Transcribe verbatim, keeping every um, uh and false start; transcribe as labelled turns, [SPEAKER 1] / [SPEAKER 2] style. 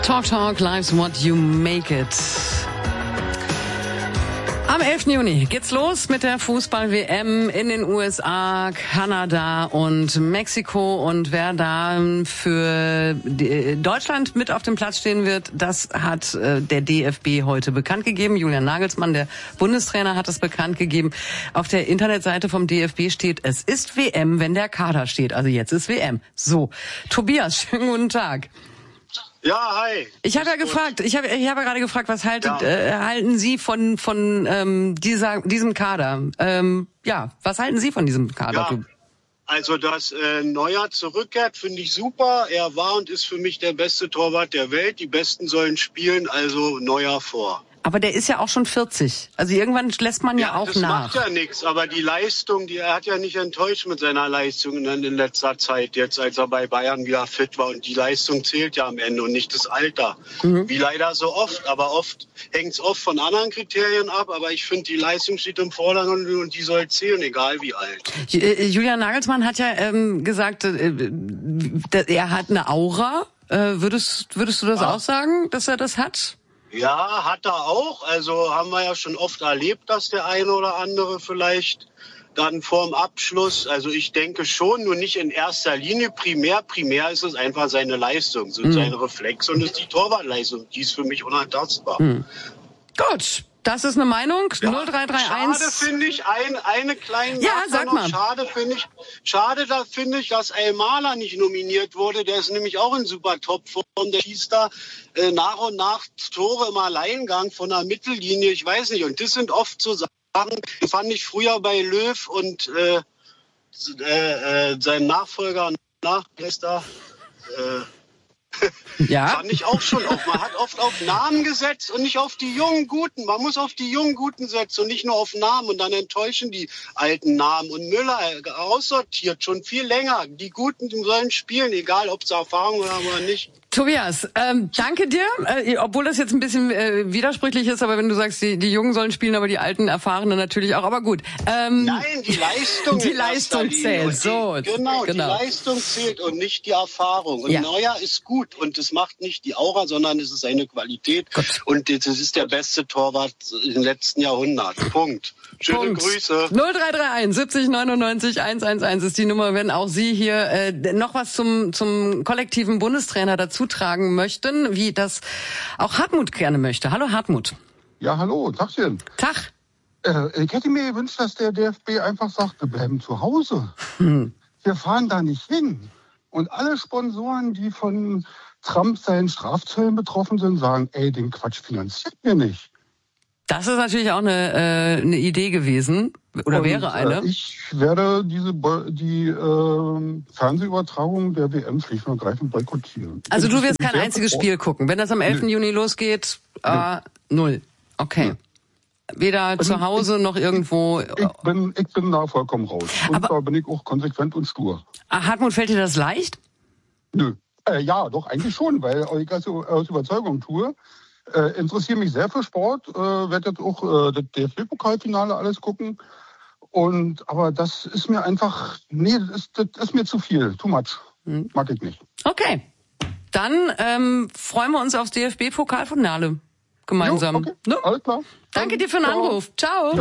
[SPEAKER 1] Talk Talk, life's what you make it. Am elften Juni geht's los mit der Fußball-W M in den U S A, Kanada und Mexiko. Und wer da für Deutschland mit auf dem Platz stehen wird, das hat der D F B heute bekannt gegeben. Julian Nagelsmann, der Bundestrainer, hat es bekannt gegeben. Auf der Internetseite vom D F B steht, es ist W M, wenn der Kader steht. Also jetzt ist W M. So, Tobias, schönen guten Tag.
[SPEAKER 2] Ja, hi.
[SPEAKER 1] Ich habe ja gefragt, ich habe ich habe ja gerade gefragt, was haltet,
[SPEAKER 2] Ja.
[SPEAKER 1] äh, halten Sie von von ähm, dieser diesem Kader? Ähm, ja, was halten Sie von diesem Kader?
[SPEAKER 2] Ja. Also, dass äh, Neuer zurückkehrt, finde ich super. Er war und ist für mich der beste Torwart der Welt. Die Besten sollen spielen, also Neuer vor.
[SPEAKER 1] Aber der ist ja auch schon vierzig. Also irgendwann lässt man ja, ja auch
[SPEAKER 2] das
[SPEAKER 1] nach.
[SPEAKER 2] Das macht ja nichts, aber die Leistung, die er hat ja nicht enttäuscht mit seiner Leistung in, in letzter Zeit, jetzt als er bei Bayern wieder fit war. Und die Leistung zählt ja am Ende und nicht das Alter. Mhm. Wie leider so oft, aber oft hängt es oft von anderen Kriterien ab. Aber ich finde, die Leistung steht im Vordergrund und die soll zählen, egal wie alt.
[SPEAKER 1] Julian Nagelsmann hat ja ähm, gesagt, äh, er hat eine Aura. Äh, würdest, würdest du das ja. auch sagen, dass er das hat?
[SPEAKER 2] Ja, hat er auch. Also haben wir ja schon oft erlebt, dass der eine oder andere vielleicht dann vorm Abschluss, also ich denke schon, nur nicht in erster Linie. Primär, primär ist es einfach seine Leistung, sind mhm. seine Reflexe und ist die Torwartleistung. Die ist für mich unantastbar.
[SPEAKER 1] Mhm. Gut. Das ist eine Meinung.
[SPEAKER 2] Ja,
[SPEAKER 1] null drei drei eins.
[SPEAKER 2] Schade finde ich, ein, eine kleine
[SPEAKER 1] ja, sag mal.
[SPEAKER 2] Schade finde ich, schade da finde ich, dass Aymala nicht nominiert wurde. Der ist nämlich auch in super Topform. Der schießt da äh, nach und nach Tore im Alleingang von der Mittellinie. Ich weiß nicht. Und das sind oft so Sachen, die fand ich früher bei Löw und äh, äh, äh, sein Nachfolger nach ist da. Äh,
[SPEAKER 1] Ja.
[SPEAKER 2] Fand ich auch schon oft. Man hat oft auf Namen gesetzt und nicht auf die jungen Guten. Man muss auf die jungen Guten setzen und nicht nur auf Namen. Und dann enttäuschen die alten Namen. Und Müller aussortiert schon viel länger. Die Guten sollen spielen, egal ob sie Erfahrung haben oder nicht.
[SPEAKER 1] Tobias, ähm, danke dir, äh, obwohl das jetzt ein bisschen äh, widersprüchlich ist, aber wenn du sagst, die, die Jungen sollen spielen, aber die Alten, Erfahrenen natürlich auch, aber gut. Ähm,
[SPEAKER 2] Nein, die Leistung
[SPEAKER 1] Die Leistung zählt, so.
[SPEAKER 2] Die, genau,
[SPEAKER 1] genau,
[SPEAKER 2] die Leistung zählt und nicht die Erfahrung. Und
[SPEAKER 1] ja.
[SPEAKER 2] Neuer ist gut und das macht nicht die Aura, sondern es ist seine Qualität. Gut. Und das ist der beste Torwart im letzten Jahrhundert. Punkt. Schöne
[SPEAKER 1] Punkt.
[SPEAKER 2] Grüße.
[SPEAKER 1] null drei drei eins siebzig neunundneunzig hundertelf ist die Nummer, wenn auch Sie hier äh, noch was zum zum kollektiven Bundestrainer dazu tragen möchten, wie das auch Hartmut gerne möchte. Hallo Hartmut.
[SPEAKER 3] Ja, hallo, Tagchen.
[SPEAKER 1] Tag.
[SPEAKER 3] Äh, ich hätte mir gewünscht, dass der D F B einfach sagt, wir bleiben zu Hause. Hm. Wir fahren da nicht hin. Und alle Sponsoren, die von Trump seinen Strafzöllen betroffen sind, sagen, ey, den Quatsch finanziert mir nicht.
[SPEAKER 1] Das ist natürlich auch eine, äh, eine Idee gewesen oder
[SPEAKER 3] Und,
[SPEAKER 1] wäre eine.
[SPEAKER 3] Äh, ich werde diese die äh, Fernsehübertragung der W M schlicht und ergreifend boykottieren.
[SPEAKER 1] Also du wirst kein einziges Spiel gucken. Wenn das am elften Juni losgeht, äh, nee. null. Okay. Nee. Weder
[SPEAKER 3] bin,
[SPEAKER 1] zu Hause
[SPEAKER 3] ich,
[SPEAKER 1] noch irgendwo.
[SPEAKER 3] Ich, ich, bin, ich bin da vollkommen raus. Und
[SPEAKER 1] aber,
[SPEAKER 3] da bin ich auch konsequent und stur.
[SPEAKER 1] Hartmut, fällt dir das leicht?
[SPEAKER 3] Nö. Äh, ja, doch, eigentlich schon, weil ich das aus Überzeugung tue. Äh, interessiere mich sehr für Sport, äh, werde jetzt auch äh, das D F B-Pokalfinale alles gucken. Und aber das ist mir einfach, nee, das ist, das ist mir zu viel, too much. Hm. Mag ich nicht.
[SPEAKER 1] Okay. Dann ähm, freuen wir uns aufs D F B-Pokalfinale gemeinsam.
[SPEAKER 3] Jo, okay.
[SPEAKER 1] Ne?
[SPEAKER 3] Alles klar.
[SPEAKER 1] Danke dir für den Anruf. Ciao.